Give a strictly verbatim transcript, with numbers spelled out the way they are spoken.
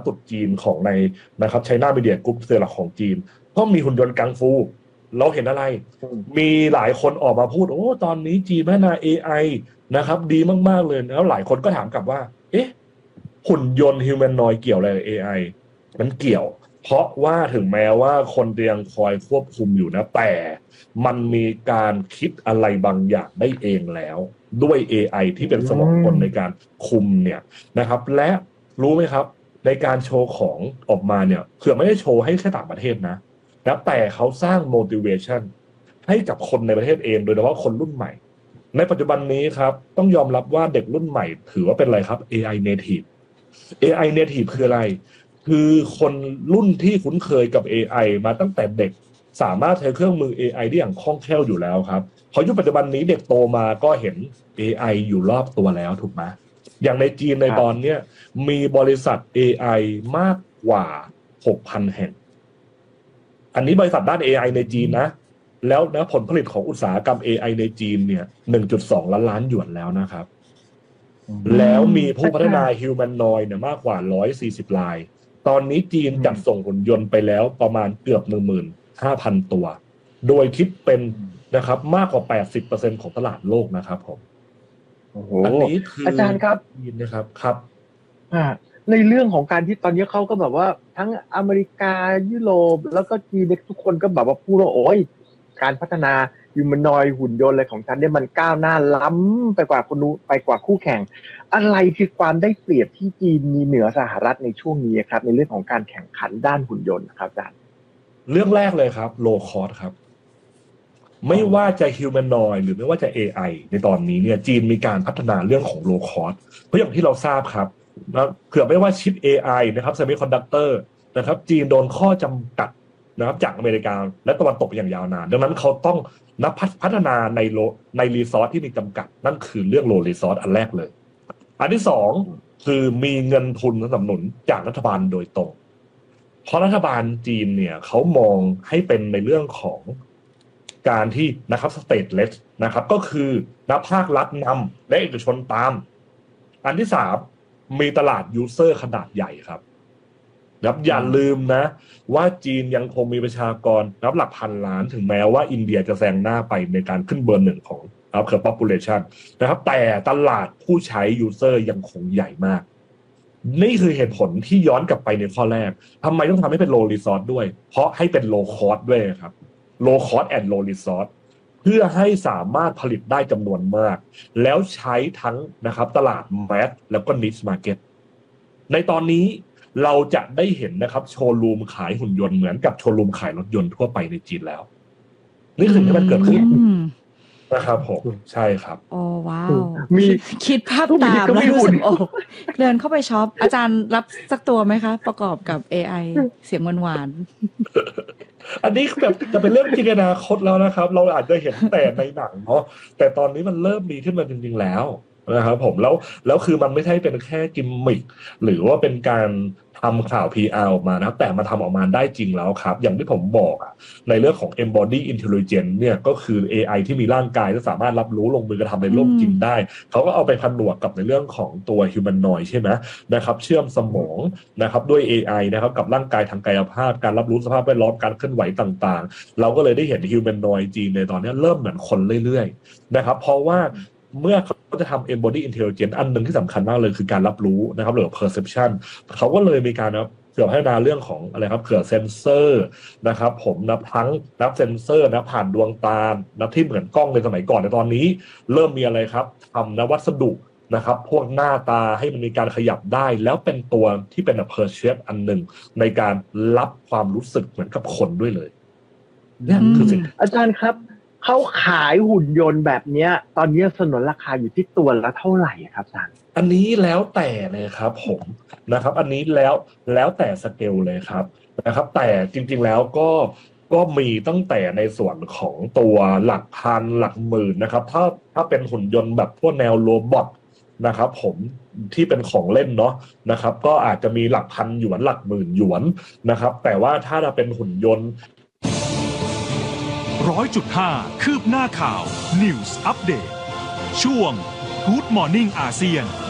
ตรุษจีนของในนะครับไชน่ามีเดียกรุ๊ปเซอร์หลักของจีนก็มีหุ่นยนต์กังฟูเราเห็นอะไรมีหลายคนออกมาพูดโอ้ตอนนี้จีนพัฒนา เอ ไอ นะครับดีมากๆเลยแล้วหลายคนก็ถามกลับว่าเอ๊ะหุ่นยนต์ฮิวแมนนอยด์เกี่ยวอะไรกับ เอ ไอ มันเกี่ยวเพราะว่าถึงแม้ว่าคนยังคอยควบคุมอยู่นะแต่มันมีการคิดอะไรบางอย่างได้เองแล้วด้วย เอ ไอ ที่เป็นสมองคนในการคุมเนี่ยนะครับและรู้ไหมครับในการโชว์ของออกมาเนี่ยเผื่อไม่ได้โชว์ให้แค่ต่างประเทศนะนะแต่เขาสร้าง motivation ให้กับคนในประเทศเองโดยเฉพาะคนรุ่นใหม่ในปัจจุบันนี้ครับต้องยอมรับว่าเด็กรุ่นใหม่ถือว่าเป็นอะไรครับ เอ ไอ native เอ ไอ native คืออะไรคือคนรุ่นที่คุ้นเคยกับ เอ ไอ มาตั้งแต่เด็กสามารถใช้เครื่องมือ เอ ไอ ได้อย่างคล่องแคล่วอยู่แล้วครับเพราะยุคปัจจุบันนี้เด็กโตมาก็เห็น เอ ไอ อยู่รอบตัวแล้วถูกไหมอย่างในจีนในตอนนี้มีบริษัท เอ ไอ มากกว่า หกพัน แห่งอันนี้บริษัทด้าน เอ ไอ ในจีนนะแล้วนะผลผลิตของอุตสาหกรรม เอ ไอ ในจีนเนี่ย หนึ่งจุดสอง ล้านล้านหยวนแล้วนะครับแล้วมีผู้พัฒนาฮิวแมนนอยด์เนี่ยมากกว่าหนึ่งร้อยสี่สิบรายตอนนี้จีนจัดส่งหุ่นยนต์ไปแล้วประมาณเกือบ หนึ่งหมื่นห้าพัน ตัวโดยคิดเป็นนะครับมากกว่า แปดสิบเปอร์เซ็นต์ ของตลาดโลกนะครับผมโอ้โหอันนี้คืออาจารย์ครับจีนนะครับครับอ่าในเรื่องของการที่ตอนนี้เขาก็แบบว่าทั้งอเมริกายุโรปแล้วก็จีนทุกคนก็แบบว่าพูดว่าโอ้ยการพัฒนาฮิวแมนอยด์หุ่นยนต์อะไรของฉันเนี่ยมันก้าวหน้าล้ำไปกว่าคนนู้นไปกว่าคู่แข่งอะไรคือความได้เปรียบที่จีนมีเหนือสหรัฐในช่วงนี้ครับในเรื่องของการแข่งขันด้านหุ่นยนต์ครับอาจารย์เรื่องแรกเลยครับโลคอสครับไม่ว่าจะฮิวแมนนอยด์หรือไม่ว่าจะ เอ ไอ ในตอนนี้เนี่ยจีนมีการพัฒนาเรื่องของโลคอสเพราะอย่างที่เราทราบครับนะเผื่อไม่ว่าชิป เอ ไอ นะครับเซมิคอนดักเตอร์นะครับจีนโดนข้อจำกัดนะครับจากอเมริกาและตะวันตกอย่างยาวนานดังนั้นเขาต้องนับพัฒนาในโลในรีซอสที่มีจำกัดนั่นคือเรื่องโลรีซอสอันแรกเลยอันที่สองคือมีเงินทุนสนับสนุนจากรัฐบาลโดยตรงเพราะรัฐบาลจีนเนี่ยเขามองให้เป็นในเรื่องของการที่นะครับสเตทเลสนะครับก็คือนับภาครัฐนำและเอกชนตามอันที่สามมีตลาดยูเซอร์ขนาดใหญ่ครับนะครับอย่าลืมนะว่าจีนยังคงมีประชากรนับหลักพันล้านถึงแม้ว่าอินเดียจะแซงหน้าไปในการขึ้นเบอร์หนึ่งของนะครับคือ population นะครับแต่ตลาดผู้ใช้ยูเซอร์ยังคงใหญ่มากนี่คือเหตุผลที่ย้อนกลับไปในข้อแรกทำไมต้องทำให้เป็น low resource ด้วยเพราะให้เป็น low cost ด้วยครับ low cost and low resource เพื่อให้สามารถผลิตได้จำนวนมากแล้วใช้ทั้งนะครับตลาด mass แล้วก็ niche market ในตอนนี้เราจะได้เห็นนะครับโชว์รูมขายหุ่นยนต์เหมือนกับโชว์รูมขายรถยนต์ทั่วไปในจีนแล้วนี่คือสิ่งที่มันเกิดขึ้นนะครับผมใช่ครับโอ้ว้าวมีคิดภาพตามแล้วรู้สึกโอ้เดินเข้าไปช็อปอาจารย์รับสักตัวไหมคะประกอบกับ เอ ไอ เสียงหวานๆอันนี้แบบจะเป็นเรื่องจินตนาคตแล้วนะครับเราอาจจะเห็นแต่ในหนังเนาะแต่ตอนนี้มันเริ่มมีขึ้นมาจริงๆแล้วนะครับผมแล้วแล้วคือมันไม่ใช่เป็นแค่กิมมิคหรือว่าเป็นการทำข่าว พี อาร์ ออกมานะแต่มาทำออกมาได้จริงแล้วครับอย่างที่ผมบอกอ่ะในเรื่องของ embody intelligence เนี่ยก็คือ เอ ไอ ที่มีร่างกายและสามารถรับรู้ลงมือกระทำในโลกจริงได้เขาก็เอาไปผนวกกับในเรื่องของตัว humanoid ใช่ไหมนะครับเชื่อมสมองนะครับด้วย เอ ไอ นะครับกับร่างกายทางกายภาพการรับรู้สภาพแวดล้อมการเคลื่อนไหวต่างๆเราก็เลยได้เห็น humanoid จริงในตอนนี้เริ่มเหมือนคนเรื่อยๆนะครับเพราะว่าเมื่อเขาจะทำ embody intelligence อันหนึ่งที่สำคัญมากเลยคือการรับรู้นะครับหรือ perception เขาก็เลยมีการนะเผื่อพัฒนาเรื่องของอะไรครับเผื่อเซนเซอร์นะครับผมนับทั้งนับเซนเซอร์นะผ่านดวงตานับที่เหมือนกล้องในสมัยก่อนในตอนนี้เริ่มมีอะไรครับทำนะวัสดุนะครับพวกหน้าตาให้มันมีการขยับได้แล้วเป็นตัวที่เป็น perception อันหนึ่งในการรับความรู้สึกเหมือนกับคนด้วยเลยเนี่ยคือสิ่งอาจารย์ครับเขาขายหุ่นยนต์แบบนี้ตอนนี้สนนราคาอยู่ที่ตัวละเท่าไหร่ครับอาจารย์อันนี้แล้วแต่เลยครับผมนะครับอันนี้แล้วแล้วแต่สเกลเลยครับนะครับแต่จริงๆแล้วก็ก็มีตั้งแต่ในส่วนของตัวหลักพันหลักหมื่นนะครับถ้าถ้าเป็นหุ่นยนต์แบบพวกแนวโรบอทนะครับผมที่เป็นของเล่นเนาะนะครับก็อาจจะมีหลักพันหยวนหลักหมื่นหยวนนะครับแต่ว่าถ้าเราเป็นหุ่นยนต์ร้อยจุดห้าคืบหน้าข่าว News Update ช่วง Good Morning อาเซียน